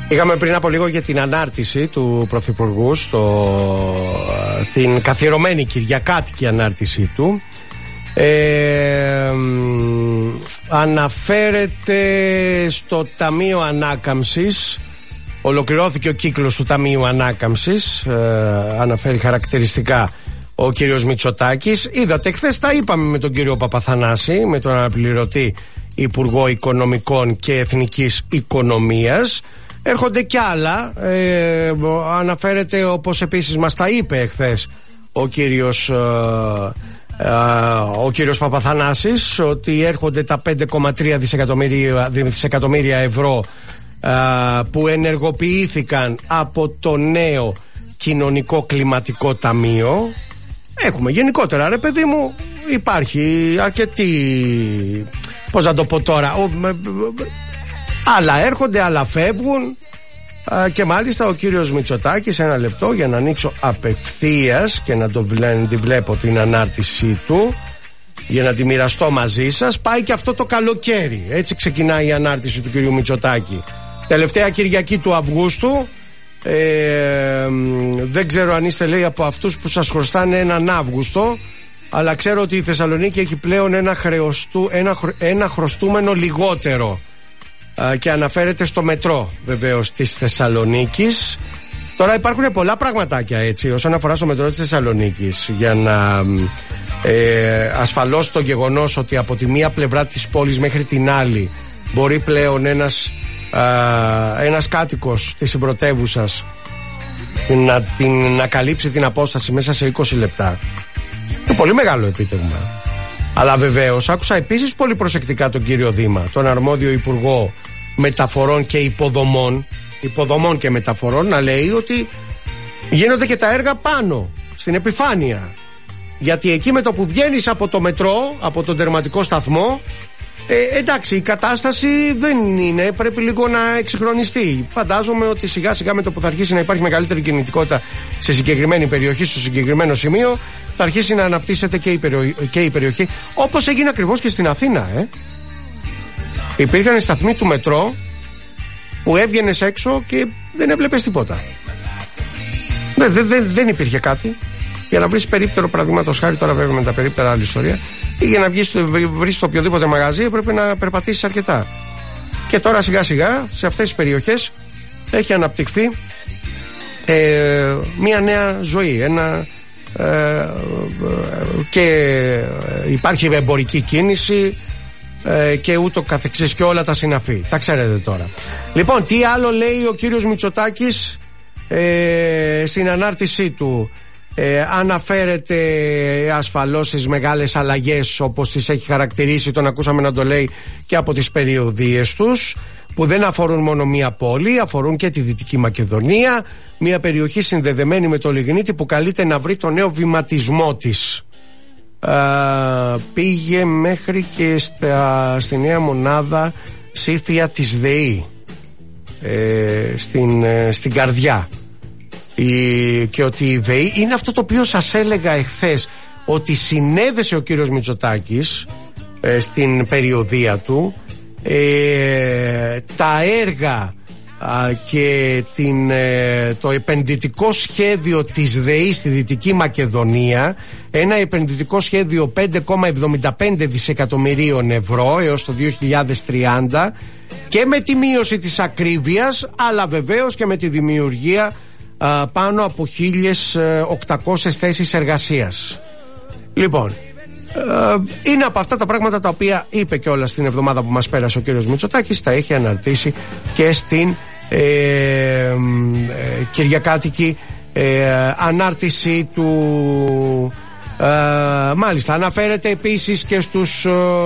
Είχαμε πριν από λίγο για την ανάρτηση του Πρωθυπουργού, την καθιερωμένη κυριακάτικη ανάρτησή του. Αναφέρεται στο Ταμείο Ανάκαμψης. Ολοκληρώθηκε ο κύκλος του Ταμείου Ανάκαμψης. Αναφέρει χαρακτηριστικά ο κύριος Μητσοτάκης. Είδατε, χθες τα είπαμε με τον κύριο Παπαθανάση, με τον αναπληρωτή Υπουργό Οικονομικών και Εθνικής Οικονομίας. Έρχονται κι άλλα. Αναφέρεται, όπως επίσης μας τα είπε χθες ο κύριος Παπαθανάσης, ότι έρχονται τα 5,3 δισεκατομμύρια ευρώ που ενεργοποιήθηκαν από το νέο κοινωνικό κλιματικό ταμείο. Έχουμε γενικότερα, ρε παιδί μου, υπάρχει αρκετή, πώς να το πω τώρα, άλλα έρχονται, άλλα φεύγουν. Και μάλιστα ο κύριος Μητσοτάκης, ένα λεπτό για να ανοίξω απευθείας και να τη βλέπω την ανάρτησή του, για να τη μοιραστώ μαζί σας. Πάει και αυτό το καλοκαίρι. Έτσι ξεκινάει η ανάρτηση του κυρίου Μητσοτάκη. Τελευταία Κυριακή του Αυγούστου. Δεν ξέρω αν είστε, λέει, από αυτούς που σας χρωστάνε έναν Αύγουστο, αλλά ξέρω ότι η Θεσσαλονίκη έχει πλέον ένα χρωστούμενο λιγότερο. Και αναφέρεται στο μετρό, βεβαίως, της Θεσσαλονίκης. Τώρα υπάρχουν πολλά πραγματάκια, έτσι, όσον αφορά στο μετρό της Θεσσαλονίκης, για να ασφαλώς το γεγονός ότι από τη μία πλευρά της πόλης μέχρι την άλλη μπορεί πλέον ένας κάτοικος της συμπρωτεύουσας να καλύψει την απόσταση μέσα σε 20 λεπτά. Είναι πολύ μεγάλο επίτευγμα. Αλλά βεβαίως άκουσα επίσης πολύ προσεκτικά τον κύριο Δήμα, τον αρμόδιο Υπουργό Μεταφορών και Υποδομών και Μεταφορών, να λέει ότι γίνονται και τα έργα πάνω, στην επιφάνεια. Γιατί εκεί με το που βγαίνεις από το μετρό, από τον τερματικό σταθμό, εντάξει, η κατάσταση δεν είναι, πρέπει λίγο να εξυγχρονιστεί. Φαντάζομαι ότι σιγά σιγά με το που θα αρχίσει να υπάρχει μεγαλύτερη κινητικότητα σε συγκεκριμένη περιοχή, στο συγκεκριμένο σημείο, θα αρχίσει να αναπτύσσεται και η περιοχή, όπως έγινε ακριβώς και στην Αθήνα. Υπήρχαν σταθμοί του μετρό που έβγαινες έξω και δεν έβλεπες τίποτα. Δεν υπήρχε κάτι. Για να βρεις περίπτερο, παραδείγματος χάρη, τώρα βέβαια με τα περίπτερα άλλη ιστορία, ή για να βρεις στο οποιοδήποτε μαγαζί έπρεπε να περπατήσεις αρκετά. Και τώρα σιγά σιγά σε αυτές τις περιοχές έχει αναπτυχθεί μια νέα ζωή, και υπάρχει εμπορική κίνηση και ούτω καθεξής και όλα τα συναφή. Τα ξέρετε τώρα. Λοιπόν, τι άλλο λέει ο κύριος Μητσοτάκης στην ανάρτησή του? Αναφέρεται ασφαλώς στις μεγάλες αλλαγές, όπως τις έχει χαρακτηρίσει, τον ακούσαμε να το λέει και από τις περιοδίες τους, που δεν αφορούν μόνο μία πόλη, αφορούν και τη Δυτική Μακεδονία, μία περιοχή συνδεδεμένη με το λιγνίτη που καλείται να βρει το νέο βηματισμό της. Πήγε μέχρι και στη νέα μονάδα Σήθια της ΔΕΗ, στην καρδιά. Και ότι η ΔΕΗ είναι αυτό το οποίο σας έλεγα εχθές, ότι συνέδεσε ο κύριος Μητσοτάκης στην περιοδία του τα έργα και το επενδυτικό σχέδιο της ΔΕΗ στη Δυτική Μακεδονία, ένα επενδυτικό σχέδιο 5,75 δισεκατομμυρίων ευρώ έως το 2030, και με τη μείωση της ακρίβειας, αλλά βεβαίως και με τη δημιουργία πάνω από 1.800 θέσεις εργασίας. Λοιπόν, είναι από αυτά τα πράγματα τα οποία είπε και όλα στην εβδομάδα που μας πέρασε ο κύριος Μητσοτάκης, τα έχει αναρτήσει και στην κυριακάτικη ανάρτηση του. Μάλιστα, αναφέρεται επίσης και στους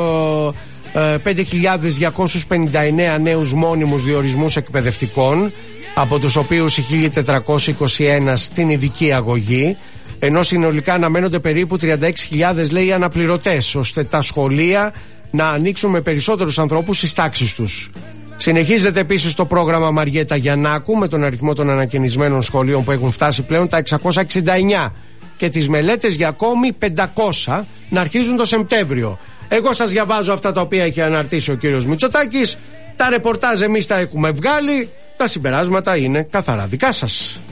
5.259 νέους μόνιμους διορισμούς εκπαιδευτικών, από τους οποίους οι 1.421 στην ειδική αγωγή, ενώ συνολικά αναμένονται περίπου 36.000, λέει, αναπληρωτές, ώστε τα σχολεία να ανοίξουν με περισσότερους ανθρώπους στις τάξεις τους. Συνεχίζεται επίσης το πρόγραμμα Μαριέτα Γιαννάκου, με τον αριθμό των ανακαινισμένων σχολείων που έχουν φτάσει πλέον τα 669, και τις μελέτες για ακόμη 500 να αρχίζουν το Σεπτέμβριο. Εγώ σας διαβάζω αυτά τα οποία έχει αναρτήσει ο κύριος Μητσοτάκης. Τα ρεπορτάζ εμείς τα έχουμε βγάλει. Τα συμπεράσματα είναι καθαρά δικά σας.